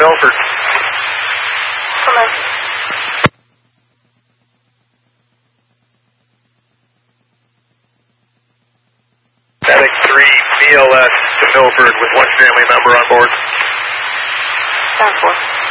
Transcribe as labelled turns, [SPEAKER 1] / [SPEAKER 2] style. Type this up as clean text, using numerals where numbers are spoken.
[SPEAKER 1] Milford. Static 3 BLS to Milford with one family member on board.
[SPEAKER 2] 10-4.